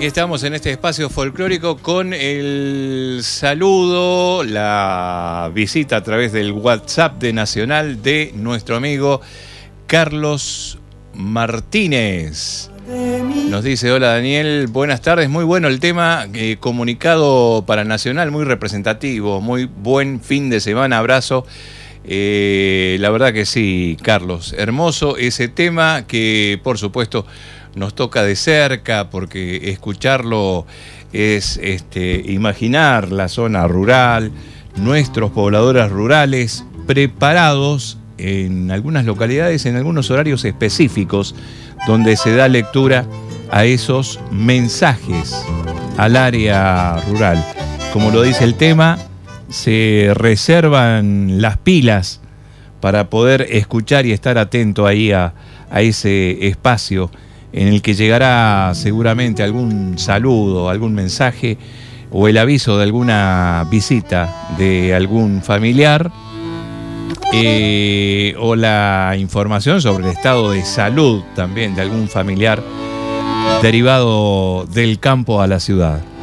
aquí estamos en este espacio folclórico con el saludo, la visita a través del WhatsApp de Nacional de nuestro amigo Carlos Martínez. Nos dice: hola Daniel, buenas tardes, muy bueno el tema, comunicado para Nacional, muy representativo, muy buen fin de semana, abrazo. La verdad que sí, Carlos, hermoso ese tema que por supuesto nos toca de cerca, porque escucharlo es imaginar la zona rural, nuestros pobladores rurales preparados en algunas localidades, en algunos horarios específicos, donde se da lectura a esos mensajes al área rural. Como lo dice el tema, se reservan las pilas para poder escuchar y estar atento ahí a ese espacio en el que llegará seguramente algún saludo, algún mensaje o el aviso de alguna visita de algún familiar, o la información sobre el estado de salud también de algún familiar derivado del campo a la ciudad.